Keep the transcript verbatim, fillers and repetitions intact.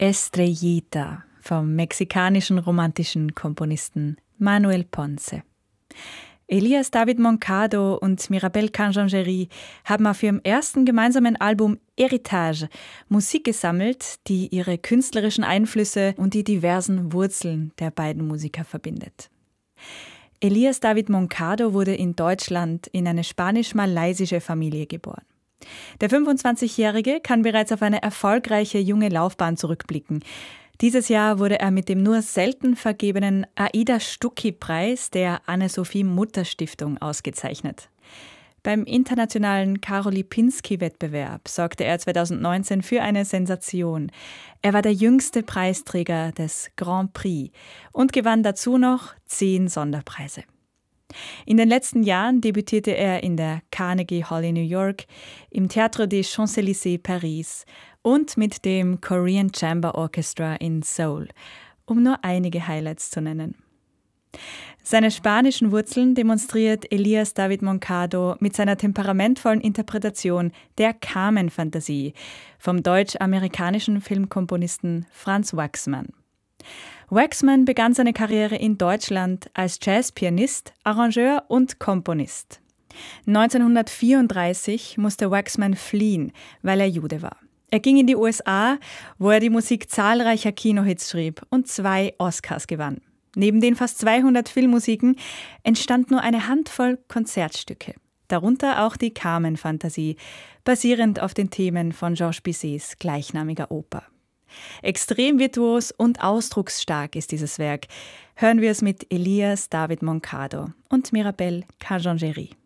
Estrellita vom mexikanischen romantischen Komponisten Manuel Ponce. Elías David Moncado und Mirabel Canjangeri haben auf ihrem ersten gemeinsamen Album Héritage Musik gesammelt, die ihre künstlerischen Einflüsse und die diversen Wurzeln der beiden Musiker verbindet. Elías David Moncado wurde in Deutschland in eine spanisch-malaysische Familie geboren. Der fünfundzwanzigjährige kann bereits auf eine erfolgreiche junge Laufbahn zurückblicken. Dieses Jahr wurde er mit dem nur selten vergebenen Aida Stucki-Preis der Anne-Sophie-Mutter-Stiftung ausgezeichnet. Beim internationalen Karol Lipinski-Wettbewerb sorgte er zweitausendneunzehn für eine Sensation. Er war der jüngste Preisträger des Grand Prix und gewann dazu noch zehn Sonderpreise. In den letzten Jahren debütierte er in der Carnegie Hall in New York, im Théâtre des Champs-Élysées Paris und mit dem Korean Chamber Orchestra in Seoul, um nur einige Highlights zu nennen. Seine spanischen Wurzeln demonstriert Elías David Moncado mit seiner temperamentvollen Interpretation der Carmen-Fantasie vom deutsch-amerikanischen Filmkomponisten Franz Waxman. Waxman begann seine Karriere in Deutschland als Jazzpianist, Arrangeur und Komponist. neunzehnhundertvierunddreißig musste Waxman fliehen, weil er Jude war. Er ging in die U S A, wo er die Musik zahlreicher Kinohits schrieb und zwei Oscars gewann. Neben den fast zweihundert Filmmusiken entstand nur eine Handvoll Konzertstücke, darunter auch die Carmen-Fantasie, basierend auf den Themen von Georges Bizets gleichnamiger Oper. Extrem virtuos und ausdrucksstark ist dieses Werk. Hören wir es mit Elías David Moncado und Mirabel Canjangeri.